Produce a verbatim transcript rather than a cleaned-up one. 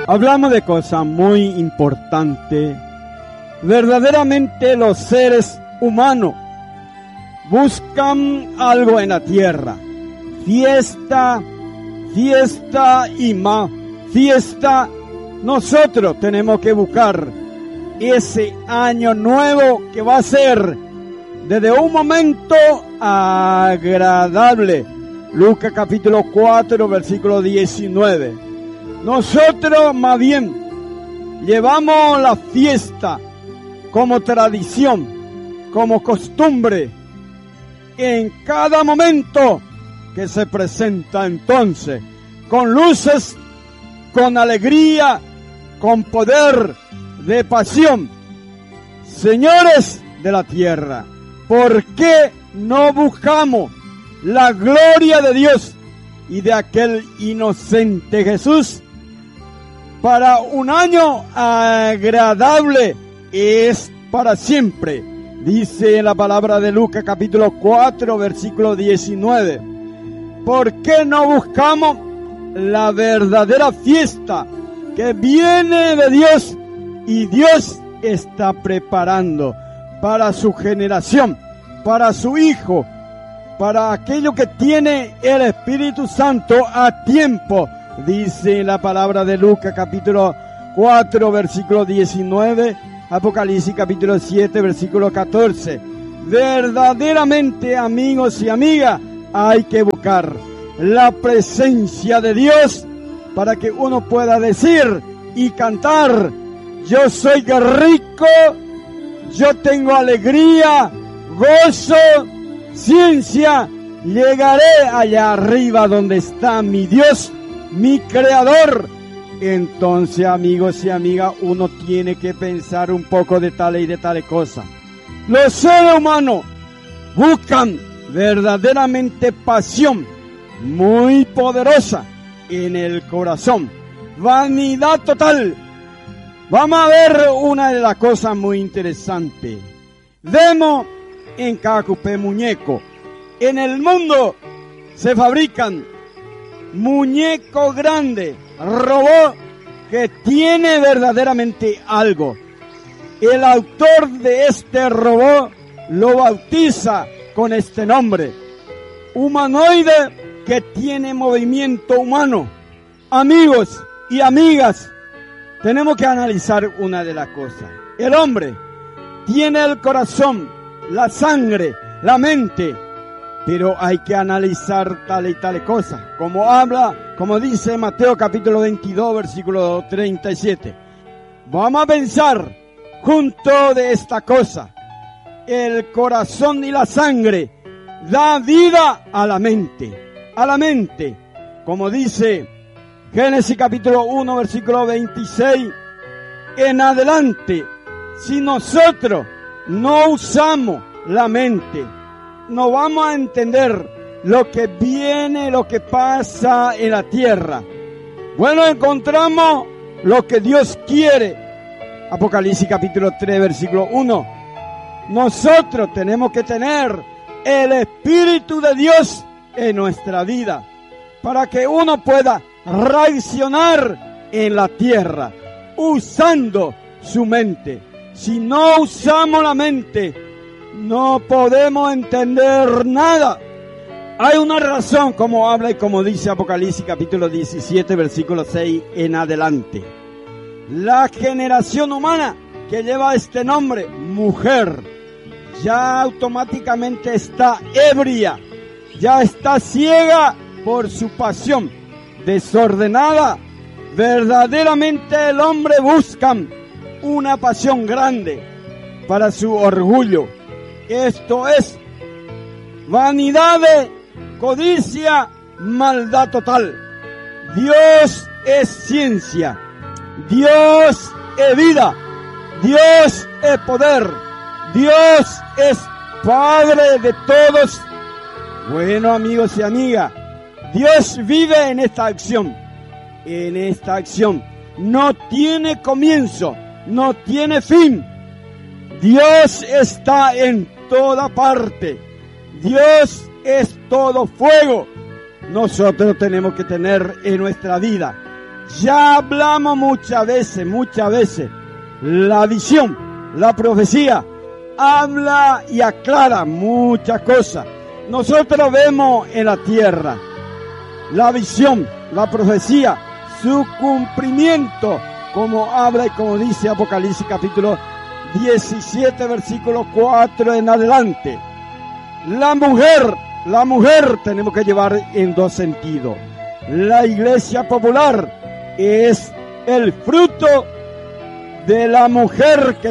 Hablamos de cosas muy importantes. Verdaderamente los seres humanos buscan algo en la tierra. Fiesta, fiesta y más fiesta. Nosotros tenemos que buscar ese año nuevo que va a ser desde un momento agradable. Lucas capítulo cuatro, versículo diecinueve. Nosotros más bien llevamos la fiesta como tradición, como costumbre, en cada momento que se presenta entonces, con luces, con alegría, con poder de pasión. Señores de la tierra, ¿por qué no buscamos la gloria de Dios y de aquel inocente Jesús para un año agradable? Es para siempre, dice la palabra de Lucas capítulo cuatro, versículo diecinueve. ¿Por qué no buscamos la verdadera fiesta que viene de Dios y Dios está preparando para su generación, para su Hijo, para aquello que tiene el Espíritu Santo a tiempo? Dice la palabra de Lucas capítulo cuatro, versículo diecinueve, Apocalipsis capítulo siete, versículo catorce. Verdaderamente, amigos y amigas, hay que buscar la presencia de Dios para que uno pueda decir y cantar: yo soy rico, yo tengo alegría, gozo, ciencia, llegaré allá arriba donde está mi Dios, mi Creador. Entonces, amigos y amigas, uno tiene que pensar un poco de tal y de tal cosa. Los seres humanos buscan verdaderamente pasión muy poderosa en el corazón, vanidad total. Vamos a ver una de las cosas muy interesantes. Vemos en Cacupé muñeco. En el mundo se fabrican muñecos grandes, robot que tiene verdaderamente algo. El autor de este robot lo bautiza con este nombre: humanoide que tiene movimiento humano. Amigos y amigas, tenemos que analizar una de las cosas. El hombre tiene el corazón, la sangre, la mente, pero hay que analizar tal y tal cosa. Como habla, como dice Mateo capítulo veintidós, versículo treinta y siete. Vamos a pensar junto de esta cosa. El corazón y la sangre da vida a la mente. A la mente. Como dice Génesis capítulo uno, versículo veintiséis. En adelante, si nosotros no usamos la mente, no vamos a entender lo que viene, lo que pasa en la tierra. Bueno, encontramos lo que Dios quiere. Apocalipsis capítulo tres, versículo uno. Nosotros tenemos que tener el Espíritu de Dios en nuestra vida para que uno pueda reaccionar en la tierra usando su mente. Si no usamos la mente, no podemos entender nada. Hay una razón, como habla y como dice Apocalipsis capítulo diecisiete, versículo seis en adelante. La generación humana que lleva este nombre, mujer, ya automáticamente está ebria, ya está ciega por su pasión, desordenada. Verdaderamente el hombre busca una pasión grande para su orgullo. Esto es vanidad, codicia, maldad total. Dios es ciencia, Dios es vida, Dios es poder, Dios es Padre de todos. Bueno, amigos y amigas, Dios vive en esta acción. En esta acción no tiene comienzo, no tiene fin. Dios está en toda parte. Dios es todo fuego. Nosotros tenemos que tener en nuestra vida Ya hablamos muchas veces, muchas veces. La visión, la profecía, habla y aclara muchas cosas. Nosotros vemos en la tierra la visión, la profecía, su cumplimiento, como habla y como dice Apocalipsis capítulo diecisiete, versículo cuatro en adelante. La mujer, la mujer tenemos que llevar en dos sentidos. La iglesia popular es el fruto de la mujer que